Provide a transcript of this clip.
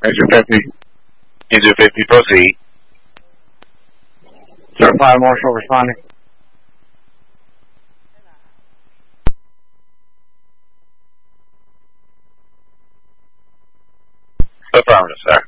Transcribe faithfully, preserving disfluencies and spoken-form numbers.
Engine fifty. Engine fifty, proceed. Certified Marshal responding. Affirmative, sir.